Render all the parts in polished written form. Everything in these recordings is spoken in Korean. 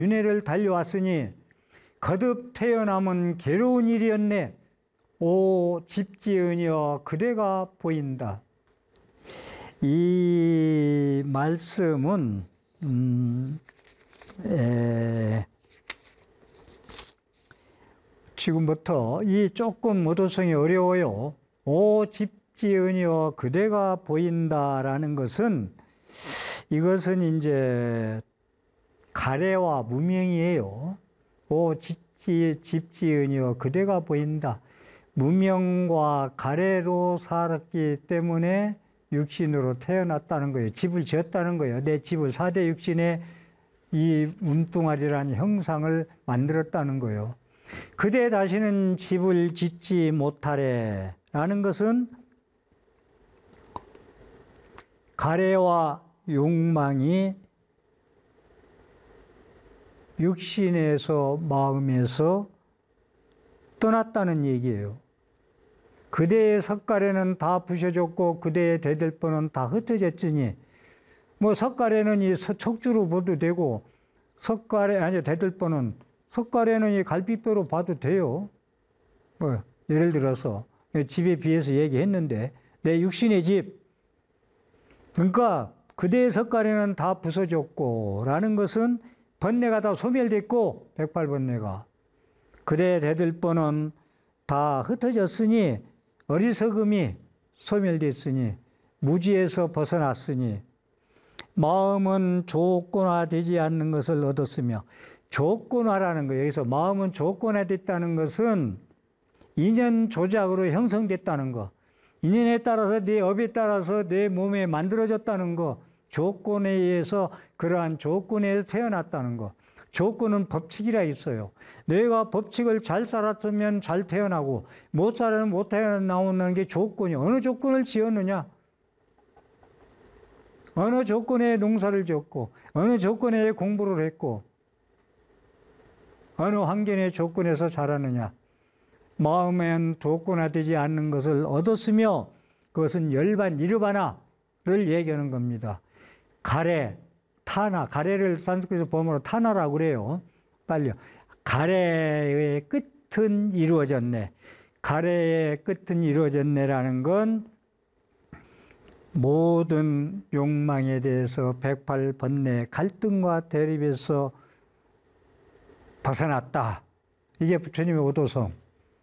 윤회를 달려왔으니 거듭 태어남은 괴로운 일이었네. 오 집지은이여 그대가 보인다. 이 말씀은 지금부터 이 조금 어도성이 어려워요. 오 집지은이여 그대가 보인다라는 것은 이것은 이제 가래와 무명이에요. 오 집지은이여 그대가 보인다. 무명과 가래로 살았기 때문에 육신으로 태어났다는 거예요. 집을 지었다는 거예요. 내 집을 4대 육신의 이 운뚱아리라는 형상을 만들었다는 거예요. 그대 다시는 집을 짓지 못하래 라는 것은 가래와 욕망이 육신에서 마음에서 떠났다는 얘기예요. 그대의 석가래는 다 부셔졌고 그대의 대들보는 다 흩어졌으니 뭐 석가래는 이 척주로 봐도 되고 대들보는 석가래는 이 갈비뼈로 봐도 돼요. 뭐 예를 들어서 집에 비해서 얘기했는데 내 육신의 집 그러니까 그대의 석가래는 다 부서졌고 라는 것은 번뇌가 다 소멸됐고 108번뇌가 그대의 대들보는 다 흩어졌으니 어리석음이 소멸됐으니 무지에서 벗어났으니 마음은 조건화되지 않는 것을 얻었으며 조건화라는 거예요. 여기서 마음은 조건화됐다는 것은 인연 조작으로 형성됐다는 거. 인연에 따라서 내 업에 따라서 내 몸에 만들어졌다는 거. 조건에 의해서 그러한 조건에서 태어났다는 거. 조건은 법칙이라 있어요. 내가 법칙을 잘 살았으면 잘 태어나고 못 살아면 못 태어나오는 게 조건이 어느 조건을 지었느냐? 어느 조건에 농사를 지었고 어느 조건에 공부를 했고 어느 환경의 조건에서 자랐느냐? 마음엔 조건화되지 않는 것을 얻었으며 그것은 열반 이르바나를 얘기하는 겁니다. 가래, 타나, 가래를 산스크리트 범어로 타나라고 그래요. 빨리요. 가래의 끝은 이루어졌네. 가래의 끝은 이루어졌네라는 건 모든 욕망에 대해서 108번뇌 갈등과 대립에서 벗어났다. 이게 부처님의 오도성.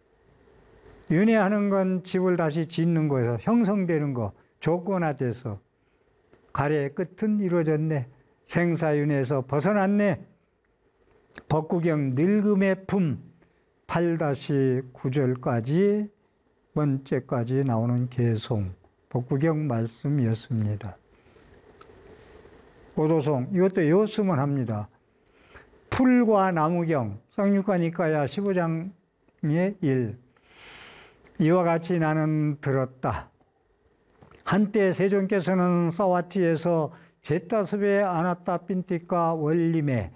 윤회하는 건 집을 다시 짓는 거에서 형성되는 거, 조건화돼서 가래의 끝은 이루어졌네. 생사윤회에서 벗어났네. 법구경 늙음의 품 8-9절까지 번째까지 나오는 개송 법구경 말씀이었습니다. 오도송 이것도 외웠으면 합니다. 풀과 나무경 쌍육가니까야 15장의 1 이와 같이 나는 들었다. 한때 세존께서는 사와티에서 제타섭의 아나타핀티카 원림에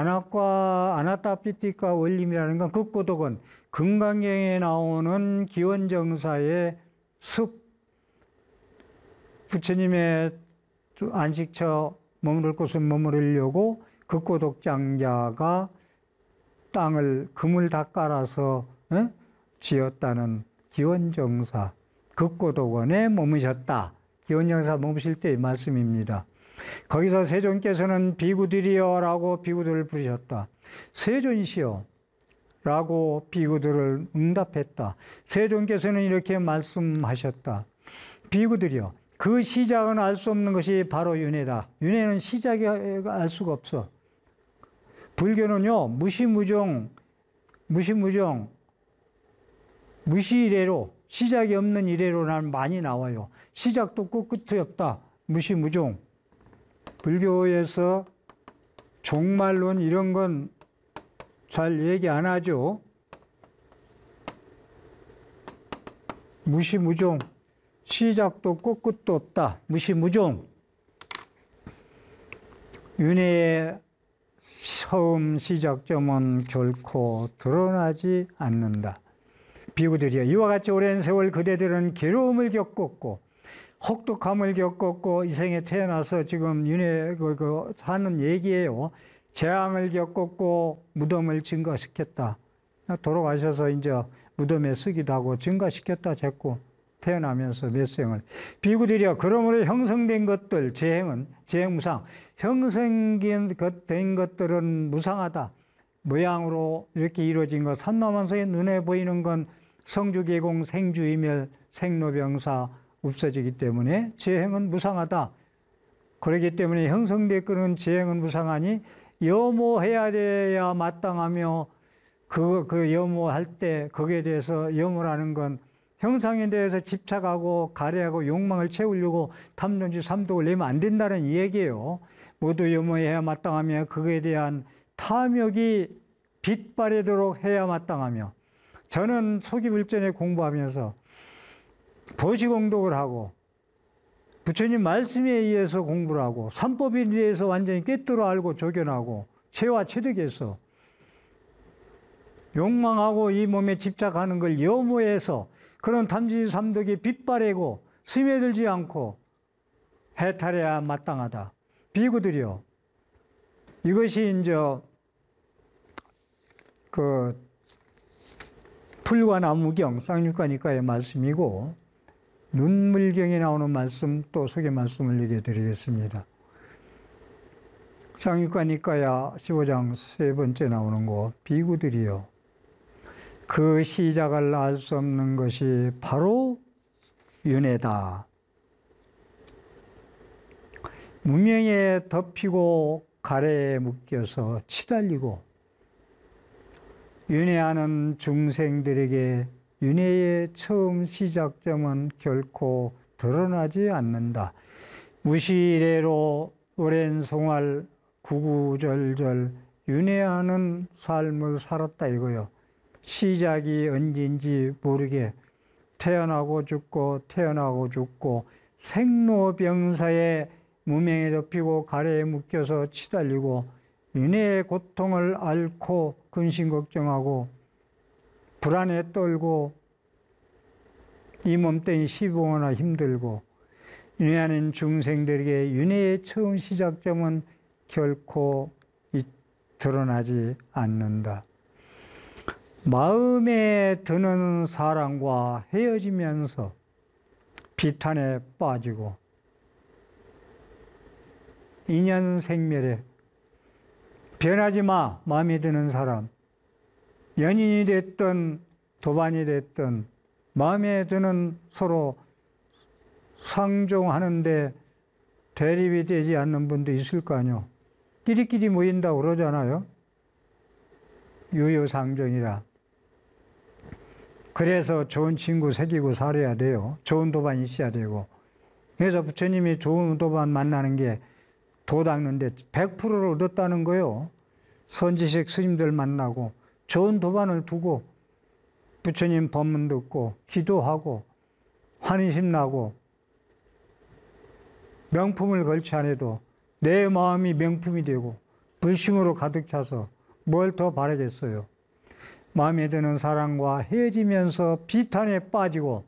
아나타핀티카 원림이라는 건 극고독은 금강경에 나오는 기원정사의 숲 부처님의 안식처 머무를 곳을 머무르려고 극고독장자가 땅을 금을 다 깔아서 지었다는 기원정사 극고독원에 머무셨다. 기원정사 머무실 때의 말씀입니다. 거기서 세존께서는 비구들이여 라고 비구들을 부르셨다. 세존이시여 라고 비구들을 응답했다. 세존께서는 이렇게 말씀하셨다. 비구들이여 그 시작은 알 수 없는 것이 바로 윤회다. 윤회는 시작이 알 수가 없어. 불교는요 무시무종 무시이래로 시작이 없는 이래로 난 많이 나와요. 시작도 없고 끝이 없다. 무시무종. 불교에서 종말론 이런 건 잘 얘기 안 하죠. 무시무종. 시작도 없고 끝도 없다. 무시무종. 윤회의 처음 시작점은 결코 드러나지 않는다. 비구들이여 이와 같이 오랜 세월 그대들은 괴로움을 겪었고 혹독함을 겪었고 이 생에 태어나서 지금 윤회 사는 얘기예요. 재앙을 겪었고 무덤을 증거시켰다. 돌아가셔서 이제 무덤에 쓰기도 하고 증거시켰다 했고 태어나면서 몇 생을. 비구들이여 그러므로 형성된 것들 재행은 재행무상. 형성된 것들은 무상하다. 모양으로 이렇게 이루어진 것. 산나만서의 눈에 보이는 건 성주계공 생주이멸 생로병사 없어지기 때문에 재행은 무상하다. 그렇기 때문에 형성된 것은 재행은 무상하니 염호해야 돼야 마땅하며 그 염호할 때 거기에 대해서 염호라는 건 형상에 대해서 집착하고 가래하고 욕망을 채우려고 탐존치 삼독을 내면 안 된다는 얘기예요. 모두 염호해야 마땅하며 그거에 대한 탐욕이 빛바래도록 해야 마땅하며. 저는 초기불전에 공부하면서 보시공독을 하고 부처님 말씀에 의해서 공부를 하고 삼법에 대해서 완전히 꿰뚫어 알고 조견하고 체와 체득해서 욕망하고 이 몸에 집착하는 걸 염호해서 그런 탐지 삼독이 빛바래고 스며들지 않고 해탈해야 마땅하다. 비구들이요. 이것이 이제 그 풀과나무경 쌍육가니까의 말씀이고 눈물경에 나오는 말씀 또 소개 말씀을 얘기해 드리겠습니다. 쌍육가니까야 15장 세 번째 나오는 거. 비구들이요. 그 시작을 알 수 없는 것이 바로 윤회다. 무명에 덮이고 가래에 묶여서 치달리고 윤회하는 중생들에게 윤회의 처음 시작점은 결코 드러나지 않는다. 무시례로 오랜 송알 구구절절 윤회하는 삶을 살았다 이거요. 시작이 언제인지 모르게 태어나고 죽고 태어나고 죽고 생로병사에 무명에 덮이고 가래에 묶여서 치달리고 윤회의 고통을 앓고 근심 걱정하고 불안에 떨고 이 몸뚱이 시봉하나 힘들고 윤회하는 중생들에게 윤회의 처음 시작점은 결코 드러나지 않는다. 마음에 드는 사람과 헤어지면서 비탄에 빠지고 인연 생멸에 변하지 마. 마음에 드는 사람 연인이 됐든 도반이 됐든 마음에 드는 서로 상종하는데 대립이 되지 않는 분도 있을 거 아니요. 끼리끼리 모인다고 그러잖아요. 유유상종이라. 그래서 좋은 친구 사귀고 살아야 돼요. 좋은 도반이 있어야 되고. 그래서 부처님이 좋은 도반 만나는 게 도 닦는데 100%를 얻었다는 거예요. 선지식 스님들 만나고 좋은 도반을 두고 부처님 법문 듣고 기도하고 환희심 나고 명품을 걸지 않아도 내 마음이 명품이 되고 불심으로 가득 차서 뭘 더 바라겠어요. 마음에 드는 사람과 헤어지면서 비탄에 빠지고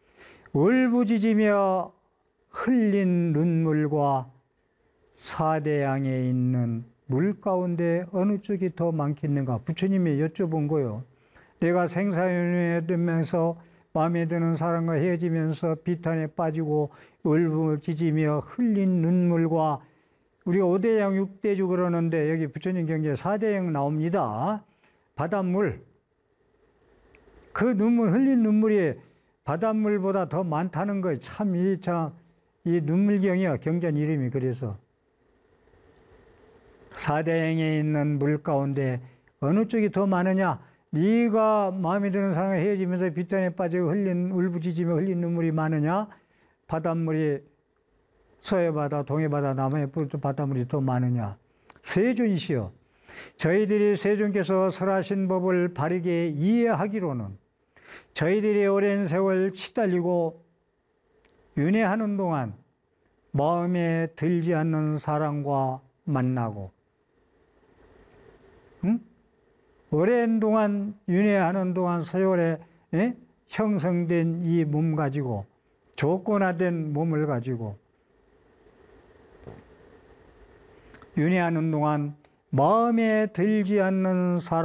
울부짖으며 흘린 눈물과 사대양에 있는 물 가운데 어느 쪽이 더 많겠는가? 부처님이 여쭤본 거예요. 내가 생사윤회에 되면서 마음에 드는 사람과 헤어지면서 비탄에 빠지고 울부짖으며 흘린 눈물과 우리가 5대양 6대주 그러는데 여기 부처님 경제에 4대양 나옵니다. 바닷물. 그 눈물, 흘린 눈물이 바닷물보다 더 많다는 거예요. 참, 이 눈물경이요. 경전 이름이 그래서. 4대양에 있는 물 가운데 어느 쪽이 더 많으냐? 네가 마음에 드는 사람과 헤어지면서 비탄에 빠지고 울부짖으며 흘린 눈물이 많으냐? 바닷물이 서해바다, 동해바다, 남해 바닷물이 더 많으냐? 세존이시여. 저희들이 세존께서 설하신 법을 바르게 이해하기로는 저희들이 오랜 세월 치달리고 윤회하는 동안 마음에 들지 않는 사람과 만나고 오랜 동안 윤회하는 동안 세월에 형성된 이 몸 가지고 조건화된 몸을 가지고 윤회하는 동안 마음에 들지 않는 사람